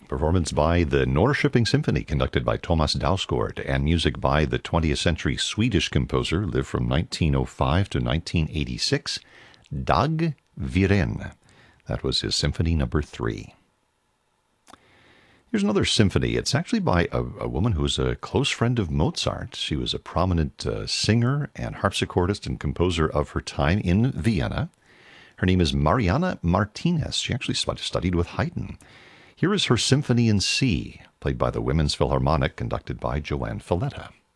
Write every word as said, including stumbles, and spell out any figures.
Performance by the Norrköping Symphony, conducted by Thomas Dausgaard, and music by the twentieth century Swedish composer, lived from nineteen oh five to nineteen eighty-six, Dag Viren. That was his Symphony Number Three. Here's another symphony. It's actually by a, a woman who was a close friend of Mozart. She was a prominent uh, singer and harpsichordist and composer of her time in Vienna. Her name is Mariana Martinez. She actually studied with Haydn. Here is her Symphony in C, played by the Women's Philharmonic, conducted by Joanne Falletta.